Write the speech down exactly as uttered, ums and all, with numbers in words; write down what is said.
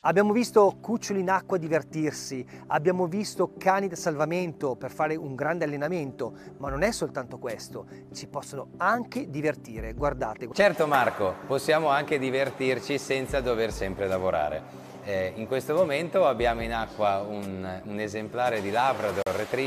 Abbiamo visto cuccioli in acqua divertirsi, abbiamo visto cani da salvamento per fare un grande allenamento, ma non è soltanto questo, ci possono anche divertire, guardate. Certo Marco, possiamo anche divertirci senza dover sempre lavorare. Eh, in questo momento abbiamo in acqua un, un esemplare di Labrador Retriever